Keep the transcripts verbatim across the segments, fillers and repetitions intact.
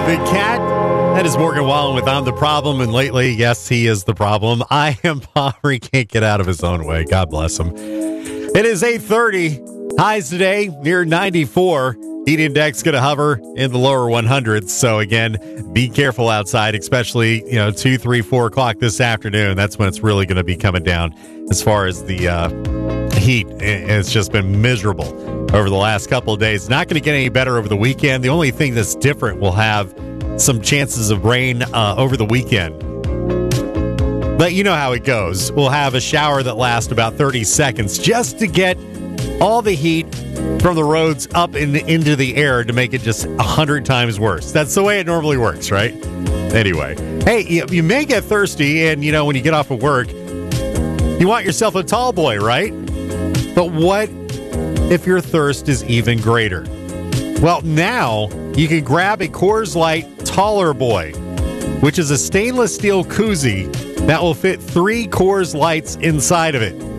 The Cat. That is Morgan Wallen with I'm the Problem. And lately, yes, he is the problem. I am Palmer. He can't get out of his own way. God bless him. It is eight thirty. Highs today near ninety-four. Heat index going to hover in the lower hundreds. So again, be careful outside, especially, you know, two, three, four o'clock this afternoon. That's when it's really going to be coming down as far as the uh, heat. It's just been miserable over the last couple of days. Not going to get any better over the weekend. The only thing that's different, we'll have some chances of rain uh, over the weekend. But you know how it goes. We'll have a shower that lasts about thirty seconds just to get all the heat from the roads up in, into the air to make it just a hundred times worse. That's the way it normally works, right? Anyway, hey, you, you may get thirsty, and you know when you get off of work, you want yourself a tall boy, right? But what if your thirst is even greater? Well, now you can grab a Coors Light Taller Boy, which is a stainless steel koozie that will fit three Coors Lights inside of it.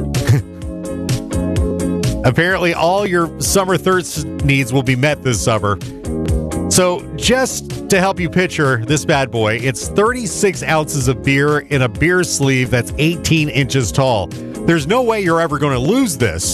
Apparently, all your summer thirst needs will be met this summer. So, just to help you picture this bad boy, it's thirty-six ounces of beer in a beer sleeve that's eighteen inches tall. There's no way you're ever going to lose this.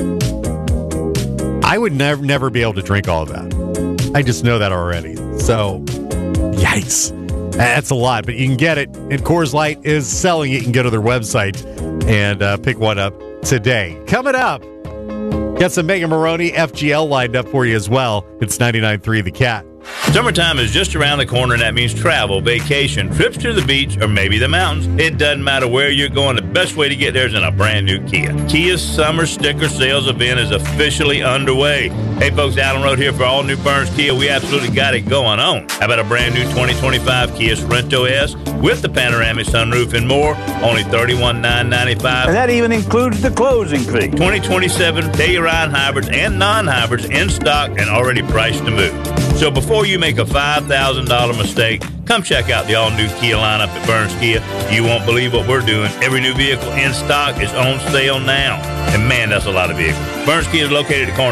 I would never, never be able to drink all of that. I just know that already. So, yikes. That's a lot, but you can get it. And Coors Light is selling it. You can go to their website and uh, pick one up today. Coming up, got some Megan Maroney F G L lined up for you as well. It's ninety-nine point three The Cat. Summertime is just around the corner, and that means travel, vacation, trips to the beach, or maybe the mountains. It doesn't matter where you're going. The best way to get there is in a brand new Kia. Kia's summer sticker sales event is officially underway. Hey, folks, Allen Road here for all new Burns Kia. We absolutely got it going on. How about a brand new twenty twenty-five Kia Sorento S with the panoramic sunroof and more? Only thirty-one thousand nine hundred ninety-five dollars. And that even includes the closing fee. twenty twenty-seven Telluride hybrids and non-hybrids in stock and already priced to move. So before you make a five thousand dollars mistake, come check out the all-new Kia lineup at Burns Kia. You won't believe what we're doing. Every new vehicle in stock is on sale now. And man, that's a lot of vehicles. Burns Kia is located at the corner